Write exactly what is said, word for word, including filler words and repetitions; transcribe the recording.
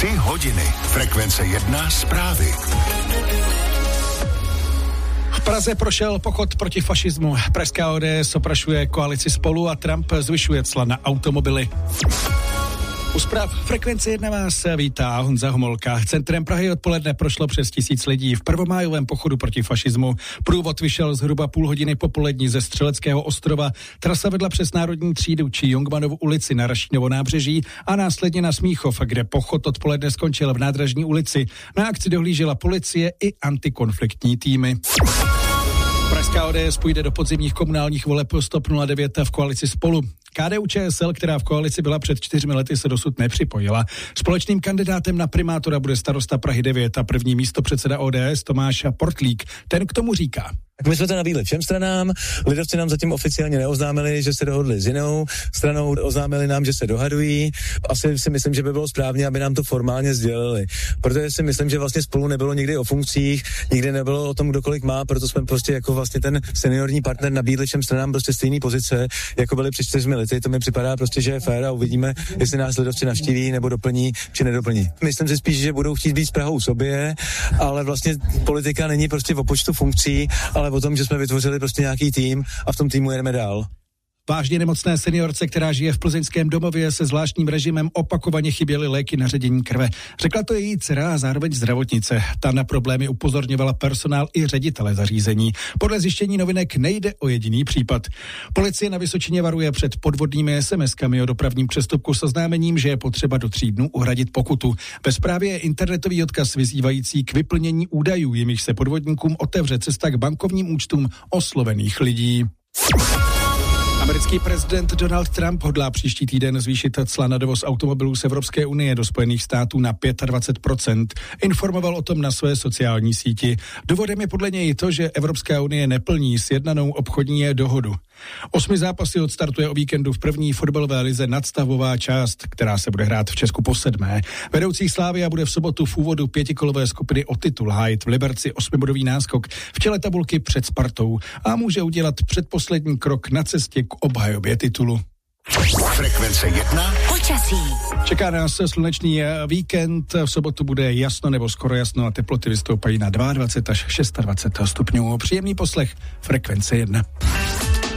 Tři hodiny. Frekvence jedna zprávy. V Praze prošel pochod proti fašismu. Pražská O D S oprašuje koalici Spolu a Trump zvyšuje cla na automobily. U zpráv Frekvence jedna vás vítá Honza Homolka. Centrem Prahy odpoledne prošlo přes tisíc lidí v prvomájovém pochodu proti fašismu. Průvod vyšel zhruba půl hodiny popolední ze Střeleckého ostrova. Trasa vedla přes Národní třídu či Jungmannovu ulici na Rašínovo nábřeží a následně na Smíchov, kde pochod odpoledne skončil v Nádražní ulici. Na akci dohlížela policie i antikonfliktní týmy. Pražská O D S půjde do podzimních komunálních voleb TOP nula devět v koalici Spolu. K D U Č S L, která v koalici byla před čtyřmi lety, se dosud nepřipojila. Společným kandidátem na primátora bude starosta Prahy devět a první místopředseda O D S Tomáš Portlík. Ten k tomu říká. Tak my jsme to nabídli všem stranám, lidovci nám zatím oficiálně neoznámili, že se dohodli s jinou stranou, oznámili nám, že se dohadují. Asi si myslím, že by bylo správně, aby nám to formálně sdělili. Protože si myslím, že vlastně Spolu nebylo nikdy o funkcích, nikdy nebylo o tom, kdo kolik má, proto jsme prostě jako vlastně ten seniorní partner nabídli všem stranám prostě stejné pozice, jako byly před čtyřmi lety. To mi připadá prostě, že je fér a uvidíme, jestli nás lidovci navštíví nebo doplní, či nedoplní. Myslím si spíš, že budou chtít být s Prahou sobě, ale vlastně politika není prostě o počtu funkcí, ale o tom, že jsme vytvořili prostě nějaký tým a v tom týmu jedeme dál. Vážně nemocné seniorce, která žije v plzeňském domově se zvláštním režimem, opakovaně chyběly léky na ředění krve. Řekla to její dcera a zároveň zdravotnice. Ta na problémy upozorňovala personál i ředitele zařízení. Podle zjištění novinek nejde o jediný případ. Policie na Vysočině varuje před podvodnými es em eskami o dopravním přestupku s oznámením, že je potřeba do tří dnů uhradit pokutu. Ve zprávě je internetový odkaz vyzývající k vyplnění údajů, jimiž se podvodníkům otevře cesta k bankovním účtům oslovených lidí. Americký prezident Donald Trump hodlá příští týden zvýšit cla na dovoz automobilů z Evropské unie do Spojených států na dvacet pět procent. Informoval o tom na své sociální síti. Důvodem je podle něj to, že Evropská unie neplní sjednanou obchodní dohodu. Osmi zápasy odstartuje o víkendu v první fotbalové lize nadstavová část, která se bude hrát v Česku po sedmé. Vedoucí Slavia bude v sobotu v úvodu pětikolové skupiny o titul hájit v Liberci osmibodový náskok v čele tabulky před Spartou a může udělat předposlední krok na cestě k obhajobě titulu. Frekvence jedna. Počasí. Čeká nás slunečný víkend, v sobotu bude jasno nebo skoro jasno a teploty vystoupají na dvacet dva až dvacet šest stupňů. Příjemný poslech Frekvence jedna.